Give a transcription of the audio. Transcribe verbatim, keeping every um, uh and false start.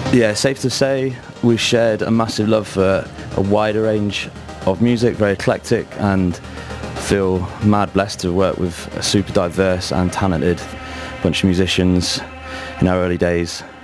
Yeah, safe to say we shared a massive love for a wider range of music, very eclectic, and feel mad blessed to work with a super diverse and talented bunch of musicians in our early days.